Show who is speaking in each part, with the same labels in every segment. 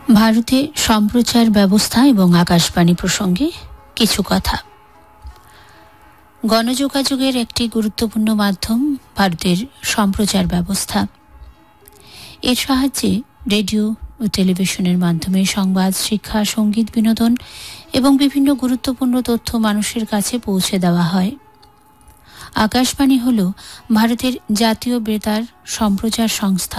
Speaker 1: ভারতে সম্প্রচার ব্যবস্থা এবং আকাশবাণী প্রসঙ্গে কিছু কথা। গণযোগাযোগের একটি গুরুত্বপূর্ণ মাধ্যম ভারতের সম্প্রচার ব্যবস্থা। এর সাহায্যে রেডিও ও টেলিভিশনের মাধ্যমে সংবাদ, শিক্ষা, সঙ্গীত, বিনোদন এবং বিভিন্ন গুরুত্বপূর্ণ তথ্য মানুষের কাছে পৌঁছে দেওয়া হয়। আকাশবাণী হল ভারতের জাতীয় বেতার সম্প্রচার সংস্থা।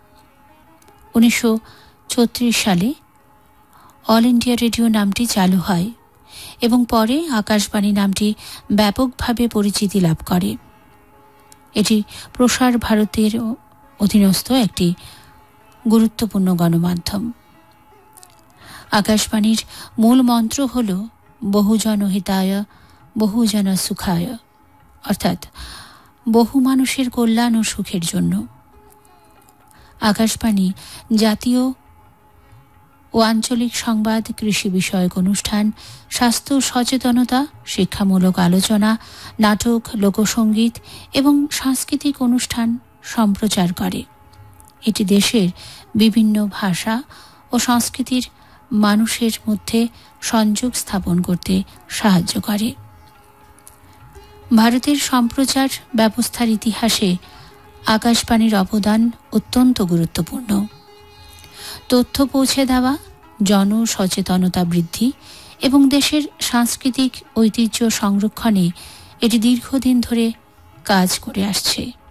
Speaker 1: 1936 সালে অল ইন্ডিয়া রেডিও নামটি চালু হয় এবং পরে আকাশবাণী নামটি ব্যাপকভাবে পরিচিতি লাভ করে। এটি প্রসার ভারতের অধীনস্থ একটি গুরুত্বপূর্ণ গণমাধ্যম। আকাশবাণীর মূল মন্ত্র হল বহুজন হিতায় বহুজন সুখায়, অর্থাৎ বহু মানুষের কল্যাণ ও সুখের জন্য। আকাশবাণী জাতীয় ও আঞ্চলিক সংবাদ, কৃষি বিষয়ক অনুষ্ঠান, স্বাস্থ্য সচেতনতা, শিক্ষামূলক আলোচনা, নাটক, লোকসঙ্গীত এবং সাংস্কৃতিক অনুষ্ঠান সম্প্রচার করে। এটি দেশের বিভিন্ন ভাষা ও সংস্কৃতির মানুষের মধ্যে সংযোগ স্থাপন করতে সাহায্য করে। ভারতের সম্প্রচার ব্যবস্থার ইতিহাসে আকাশবাণীর অবদান অত্যন্ত গুরুত্বপূর্ণ। তথ্য পৌঁছে দেওয়া, জনসচেতনতা বৃদ্ধি এবং দেশের সাংস্কৃতিক ঐতিহ্য সংরক্ষণে এটি দীর্ঘদিন ধরে কাজ করে আসছে।